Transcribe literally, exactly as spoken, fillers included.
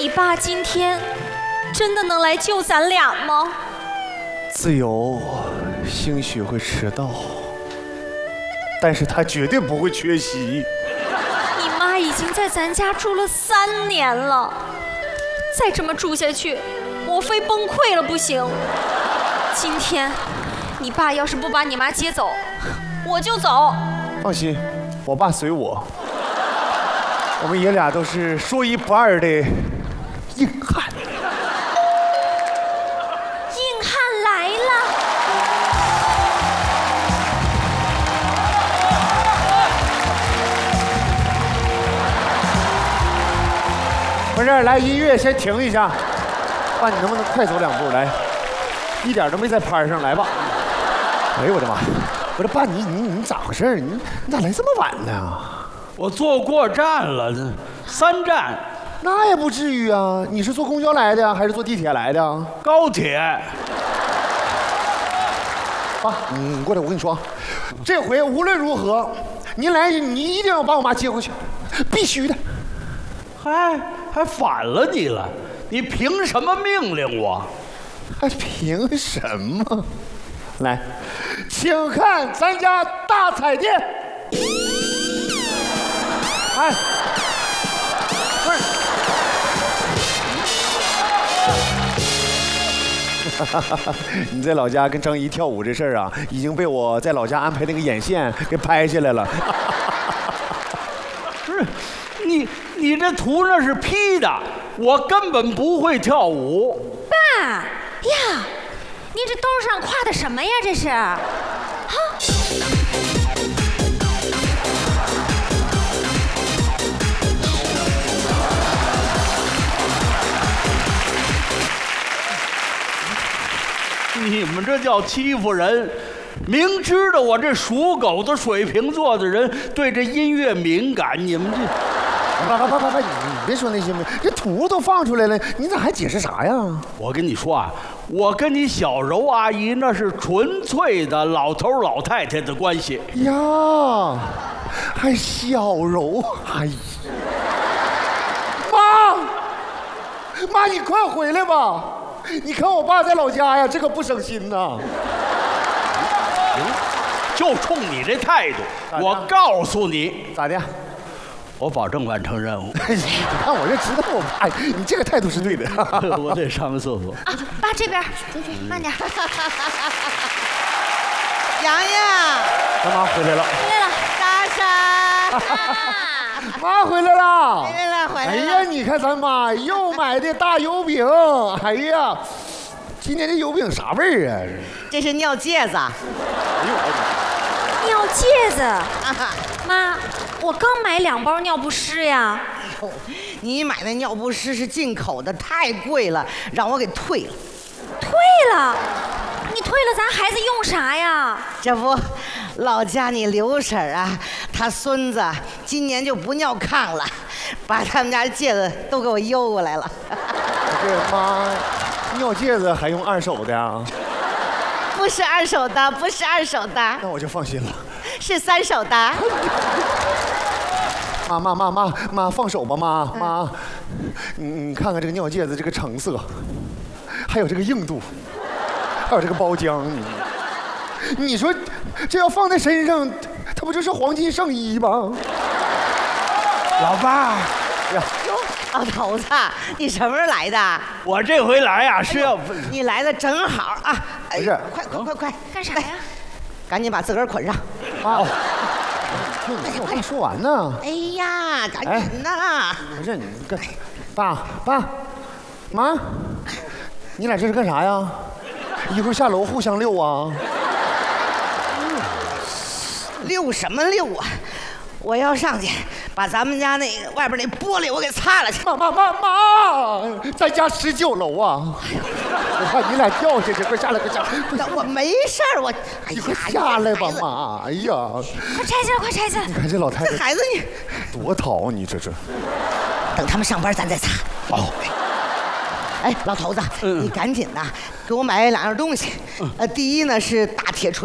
你爸今天真的能来救咱俩吗？ 自由兴许会迟到，但是他绝对不会缺席。 你妈已经在咱家住了三年了，再这么住下去，我非崩溃了不行。今天你爸要是不把你妈接走，我就走。 放心，我爸随我。我们爷俩都是说一不二的硬汉。 硬汉来了！ 不是，来，音乐先停一下。爸，你能不能快走两步来？一点都没在拍上，来吧。哎呦我的妈！我说爸，你你你咋回事？你你咋来这么晚呢？ 我坐过站了，三站。 那也不至于啊！你是坐公交来的还是坐地铁来的？ 高铁。 爸，你你过来，我跟你说，这回无论如何，您来，你一定要把我妈接回去，必须的。 还还反了你了？你凭什么命令我？ 还凭什么？来，请看咱家大彩电。哎，不是，你在老家跟张怡跳舞这事儿啊，已经被我在老家安排那个眼线给拍下来了。 不是，你你这图那是 P 的，我根本不会跳舞。 爸呀，你这兜上挎的什么呀？这是？啊！ 你们这叫欺负人！明知道我这属狗的水瓶座的人对这音乐敏感，你们这…… 爸爸爸爸爸，你别说那些了，这图都放出来了，你咋还解释啥呀？ 我跟你说啊，我跟你小柔阿姨那是纯粹的老头老太太的关系呀，还小柔阿姨。妈，妈，你快回来吧！你看我爸在老家呀，这可不省心呐。 行，就冲你这态度，我告诉你， 咋的？ 我保证完成任务。 你看我这知道我爸，你这个态度是对的。 我得上个厕所。 啊，爸这边，慢点。 洋洋， 咱妈回来了。 回来了， 大山。 妈回来了， 回来了，回来了。 哎呀，你看咱妈又买的大油饼，哎呀，今年这油饼啥味儿啊？ 这是尿介子。哎呦我尿介子。妈，我刚买两包尿不湿呀。 呦，你买的尿不湿是进口的，太贵了，让我给退了。 退了？你退了，咱孩子用啥呀？ 这不，老家你刘婶啊，她孙子今年就不尿炕了，把他们家戒指都给我邮过来了。 这妈，尿戒指还用二手的啊？ 不是二手的，不是二手的。 那我就放心了。 是三手的。 妈妈妈妈妈，放手吧妈妈，你你看看这个尿戒指这个成色，还有这个硬度，还有这个包浆，你你说这要放在身上，它不就是黄金圣衣吗？ 老爸呀，哟，老头子，你什么时候来的？ 我这回来呀、啊、是要、哎、 你来的正好啊！ 不是， 快快快快， 干啥呀？ 赶紧把自个儿捆上。 啊！听你我还没说完呢。 哎呀，赶紧呐！ 不是你干，爸爸妈，你俩这是干啥呀？一会儿下楼互相溜啊？ 溜什么溜啊？我要上去把咱们家那个外边那玻璃我给擦了去。 妈妈妈妈，咱家十九楼啊！我怕你俩掉下去，快下来，快下来！ 我没事儿，我哎呀，快下来吧，妈！哎呀， 快拆下来，快拆下来！ 你看这老太太， 这孩子你多淘，你这这。 等他们上班咱再擦。 哦。 哎，老头子，嗯、你赶紧呐，给我买两样东西。呃，第一呢是大铁锤。